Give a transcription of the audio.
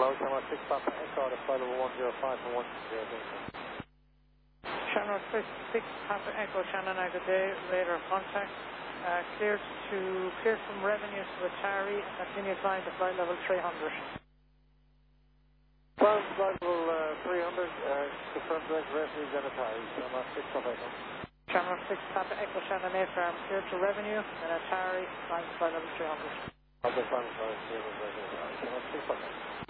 Hello, Channel 6 Papa Echo, the flight level 105 from 100. Channel 6 Papa Echo, Shannon, good day, radar contact. Cleared from revenue to Atari and continue flying to flight level 300. Flight level 300, confirmed direct revenue and Atari, Channel 6 Papa Echo. Channel 6 Papa Echo, Shannon A Farm, cleared to revenue and Atari flying to flight level 300. I'll just fly to 300, Channel 6 Papa Echo.